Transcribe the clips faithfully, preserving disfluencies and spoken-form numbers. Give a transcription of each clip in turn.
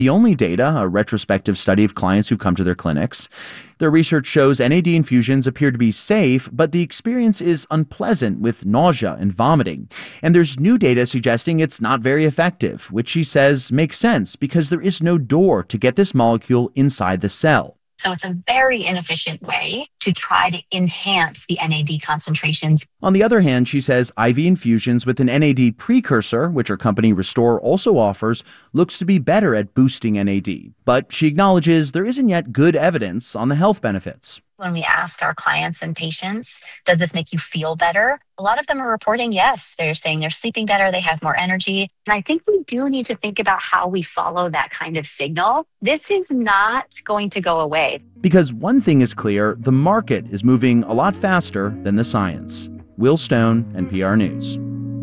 the only data, a retrospective study of clients who've come to their clinics. Their research shows N A D infusions appear to be safe, but the experience is unpleasant with nausea and vomiting. And there's new data suggesting it's not very effective, which she says makes sense because there is no door to get this molecule inside the cell. So it's a very inefficient way to try to enhance the N A D concentrations. On the other hand, she says I V infusions with an N A D precursor, which her company Restore also offers, looks to be better at boosting N A D. But she acknowledges there isn't yet good evidence on the health benefits. When we asked our clients and patients, does this make you feel better? A lot of them are reporting yes. They're saying they're sleeping better, they have more energy. And I think we do need to think about how we follow that kind of signal. This is not going to go away. Because one thing is clear, the market is moving a lot faster than the science. Will Stone, N P R News.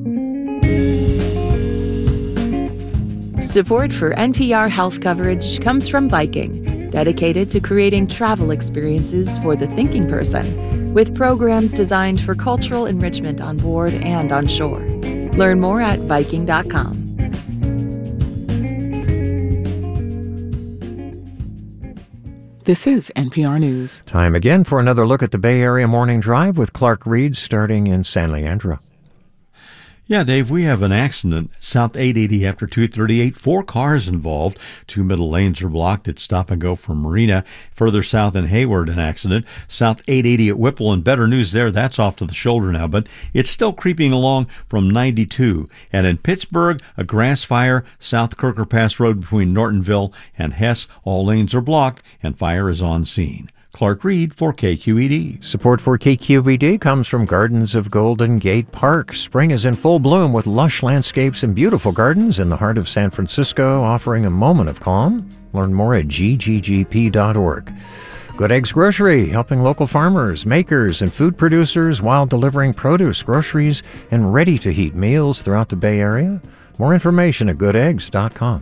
Support for N P R health coverage comes from Viking, dedicated to creating travel experiences for the thinking person, with programs designed for cultural enrichment on board and on shore. Learn more at Viking dot com. This is N P R News. Time again for another look at the Bay Area Morning Drive with Clark Reed, starting in San Leandro. Yeah, Dave, we have an accident south eight eighty after two thirty-eight. Four cars involved. Two middle lanes are blocked. It's stop and go from Marina. Further south in Hayward, an accident. South eight eighty at Whipple, and better news there. That's off to the shoulder now, but it's still creeping along from ninety-two. And in Pittsburgh, a grass fire south Kirker Pass Road between Nortonville and Hess. All lanes are blocked, and fire is on scene. Clark Reed for K Q E D. Support for K Q E D comes from Gardens of Golden Gate Park. Spring is in full bloom with lush landscapes and beautiful gardens in the heart of San Francisco, offering a moment of calm. Learn more at G G G P dot org. Good Eggs Grocery, helping local farmers, makers, and food producers while delivering produce, groceries, and ready-to-heat meals throughout the Bay Area. More information at good eggs dot com.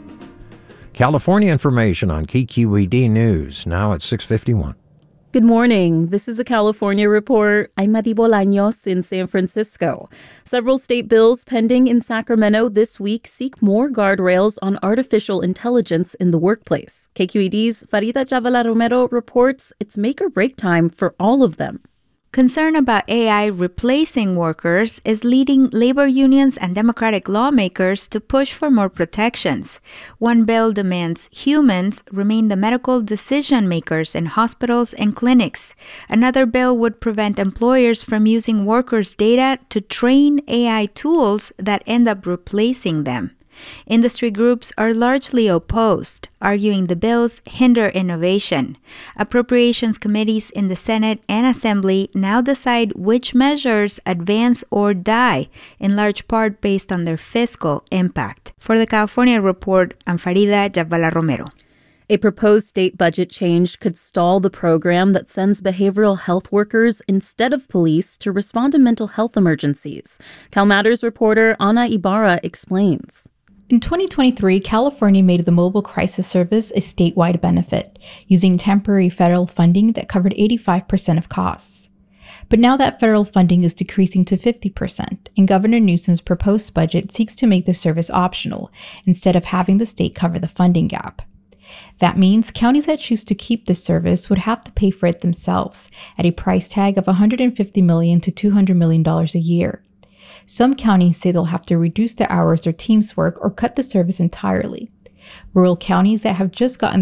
California information on K Q E D News, now at six fifty-one. Good morning. This is the California Report. I'm Madi Bolaños in San Francisco. Several state bills pending in Sacramento this week seek more guardrails on artificial intelligence in the workplace. K Q E D's Farida Chavala Romero reports it's make or break time for all of them. Concern about A I replacing workers is leading labor unions and Democratic lawmakers to push for more protections. One bill demands humans remain the medical decision makers in hospitals and clinics. Another bill would prevent employers from using workers' data to train A I tools that end up replacing them. Industry groups are largely opposed, arguing the bills hinder innovation. Appropriations committees in the Senate and Assembly now decide which measures advance or die, in large part based on their fiscal impact. For the California Report, I'm Farida Chavala Romero. A proposed state budget change could stall the program that sends behavioral health workers instead of police to respond to mental health emergencies. CalMatters reporter Ana Ibarra explains. In twenty twenty-three, California made the Mobile Crisis Service a statewide benefit, using temporary federal funding that covered eighty-five percent of costs. But now that federal funding is decreasing to fifty percent, and Governor Newsom's proposed budget seeks to make the service optional, instead of having the state cover the funding gap. That means counties that choose to keep this service would have to pay for it themselves, at a price tag of one hundred fifty million dollars to two hundred million dollars a year. Some counties say they'll have to reduce the hours their teams work or cut the service entirely. Rural counties that have just gotten